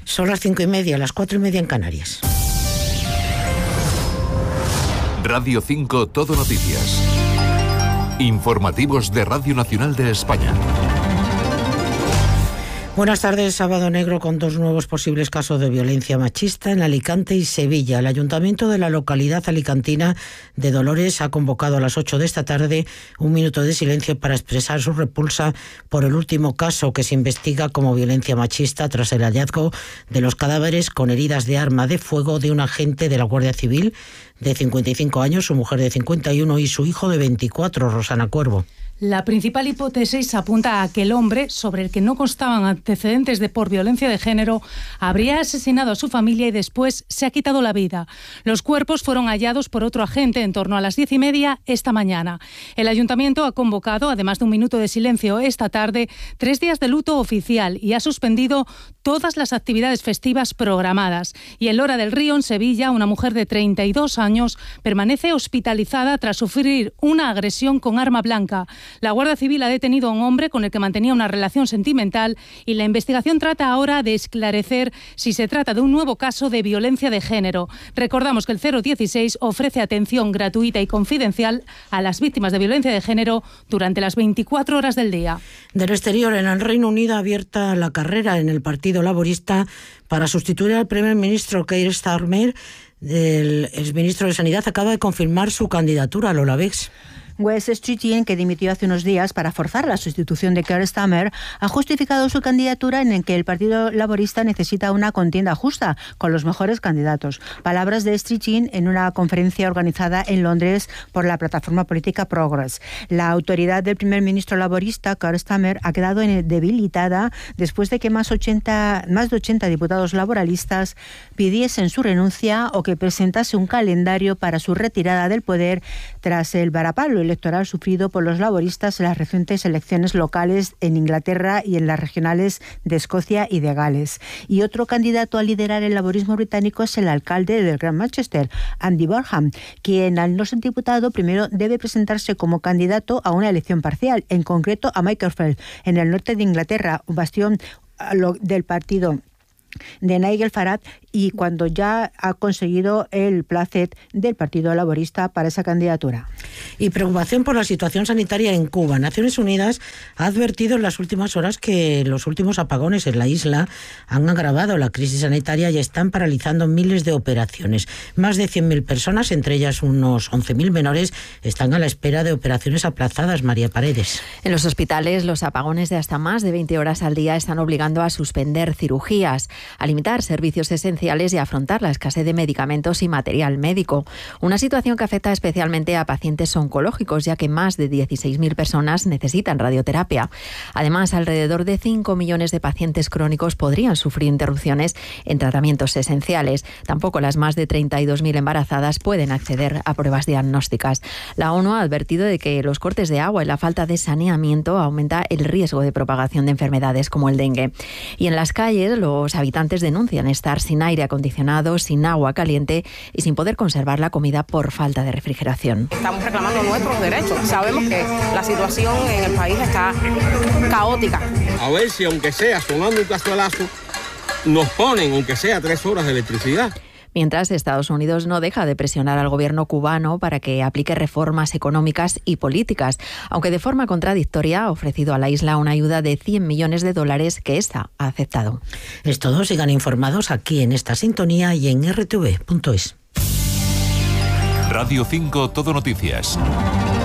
Son las 5:30, las 4:30 en Canarias. Radio 5 Todo Noticias. Informativos de Radio Nacional de España. Buenas tardes. Sábado negro con 2 nuevos posibles casos de violencia machista en Alicante y Sevilla. El ayuntamiento de la localidad alicantina de Dolores ha convocado a las 8 de esta tarde un minuto de silencio para expresar su repulsa por el último caso que se investiga como violencia machista tras el hallazgo de los cadáveres con heridas de arma de fuego de un agente de la Guardia Civil de 55 años, su mujer de 51 y su hijo de 24, Rosana Cuervo. La principal hipótesis apunta a que el hombre, sobre el que no constaban antecedentes por violencia de género, habría asesinado a su familia y después se ha quitado la vida. Los cuerpos fueron hallados por otro agente en torno a las 10:30 esta mañana. El ayuntamiento ha convocado, además de un minuto de silencio esta tarde, 3 días de luto oficial y ha suspendido todas las actividades festivas programadas. Y en Lora del Río, en Sevilla, una mujer de 32 años permanece hospitalizada tras sufrir una agresión con arma blanca. La Guardia Civil ha detenido a un hombre con el que mantenía una relación sentimental y la investigación trata ahora de esclarecer si se trata de un nuevo caso de violencia de género. Recordamos que el 016 ofrece atención gratuita y confidencial a las víctimas de violencia de género durante las 24 horas del día. Del exterior, en el Reino Unido, abierta la carrera en el Partido Laborista para sustituir al primer ministro Keir Starmer. El exministro de Sanidad acaba de confirmar su candidatura a Lola Vex. Wes Streeting, que dimitió hace unos días para forzar la sustitución de Keir Starmer, ha justificado su candidatura en el que el Partido Laborista necesita una contienda justa con los mejores candidatos. Palabras de Streeting en una conferencia organizada en Londres por la plataforma política Progress. La autoridad del primer ministro laborista, Keir Starmer, ha quedado debilitada después de que más de 80 diputados laboralistas pidiesen su renuncia o que presentase un calendario para su retirada del poder tras el varapalo electoral sufrido por los laboristas en las recientes elecciones locales en Inglaterra y en las regionales de Escocia y de Gales. Y otro candidato a liderar el laborismo británico es el alcalde del Gran Manchester, Andy Burnham, quien al no ser diputado primero debe presentarse como candidato a una elección parcial, en concreto a Macclesfield, en el norte de Inglaterra, un bastión del partido de Nigel Farage, y cuando ya ha conseguido el placet del Partido Laborista para esa candidatura. Y preocupación por la situación sanitaria en Cuba. Naciones Unidas ha advertido en las últimas horas que los últimos apagones en la isla han agravado la crisis sanitaria y están paralizando miles de operaciones. Más de 100.000 personas, entre ellas unos 11.000 menores, están a la espera de operaciones aplazadas. María Paredes. En los hospitales, los apagones de hasta más de 20 horas al día están obligando a suspender cirugías, a limitar servicios esenciales y a afrontar la escasez de medicamentos y material médico. Una situación que afecta especialmente a pacientes oncológicos, ya que más de 16.000 personas necesitan radioterapia. Además, alrededor de 5 millones de pacientes crónicos podrían sufrir interrupciones en tratamientos esenciales. Tampoco las más de 32.000 embarazadas pueden acceder a pruebas diagnósticas. La ONU ha advertido de que los cortes de agua y la falta de saneamiento aumenta el riesgo de propagación de enfermedades como el dengue. Y en las calles, los habitantes denuncian estar sin aire acondicionado, sin agua caliente y sin poder conservar la comida por falta de refrigeración. Estamos reclamando nuestros derechos. Sabemos que la situación en el país está caótica. A ver si aunque sea sonando un cazuelazo, nos ponen aunque sea 3 horas de electricidad. Mientras, Estados Unidos no deja de presionar al gobierno cubano para que aplique reformas económicas y políticas, aunque de forma contradictoria ha ofrecido a la isla una ayuda de $100 millones que ésta ha aceptado. Es todo. Sigan informados aquí en esta sintonía y en rtv.es. Radio 5 Todo Noticias.